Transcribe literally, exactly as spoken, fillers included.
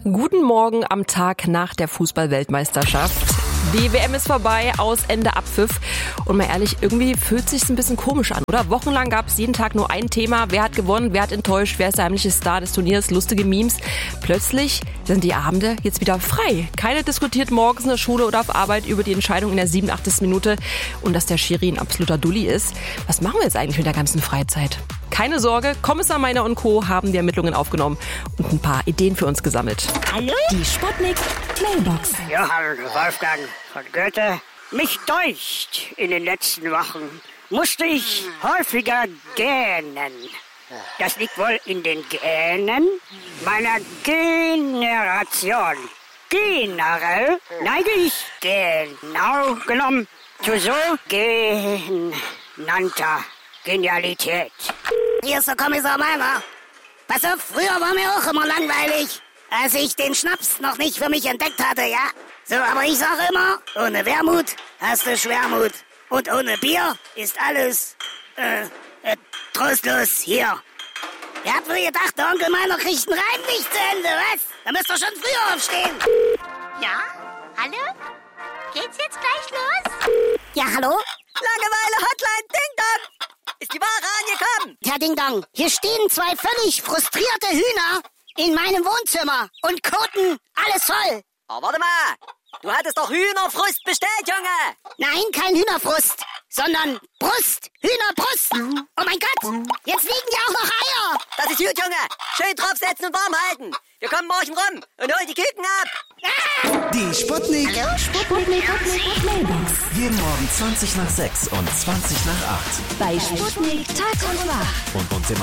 Guten Morgen am Tag nach der Fußball-Weltmeisterschaft. Die W M ist vorbei, aus Ende Abpfiff. Und mal ehrlich, irgendwie fühlt sich's ein bisschen komisch an, oder? Wochenlang gab es jeden Tag nur ein Thema. Wer hat gewonnen, wer hat enttäuscht, wer ist der heimliche Star des Turniers, lustige Memes. Plötzlich sind die Abende jetzt wieder frei. Keiner diskutiert morgens in der Schule oder auf Arbeit über die Entscheidung in der siebenundachtzigsten Minute und dass der Schiri ein absoluter Dulli ist. Was machen wir jetzt eigentlich mit der ganzen Freizeit? Keine Sorge, Kommissar Meiner und Co. haben die Ermittlungen aufgenommen und ein paar Ideen für uns gesammelt. Hallo? Die Sputnik Mailbox. Johann Wolfgang von Goethe. Mich deucht, in den letzten Wochen musste ich häufiger gähnen. Das liegt wohl in den Gänen meiner Generation. Generell neige ich genau genommen zu so genannter Genialität. Hier ist der Kommissar Meiner. Pass auf, früher war mir auch immer langweilig, als ich den Schnaps noch nicht für mich entdeckt hatte, ja? So, aber ich sage immer, ohne Wermut hast du Schwermut. Und ohne Bier ist alles, äh, äh, trostlos hier. Ihr habt wohl gedacht, der Onkel Meiner kriegt einen Reim nicht zu Ende, was? Da müsst ihr schon früher aufstehen. Ja? Hallo? Geht's jetzt gleich los? Ja, hallo? Langeweile-Hotline, Ding-Dong! Ist die Ware angekommen? Herr Ding-Dong, hier stehen zwei völlig frustrierte Hühner in meinem Wohnzimmer und koten alles voll. Oh, warte mal! Du hattest doch Hühnerfrust bestellt, Junge! Nein, kein Hühnerfrust, sondern Brust. Hühnerbrust. Oh mein Gott, jetzt liegen ja auch noch Eier. Das ist gut, Junge! Schön draufsetzen und warm halten! Wir kommen morgen rum und holen die Küken ab! Ah! Die Sputnik. Hallo? Sputnik Mailbox. Jeden Morgen zwanzig nach sechs und zwanzig nach acht. Bei Sputnik Tag und Wach. Und uns immer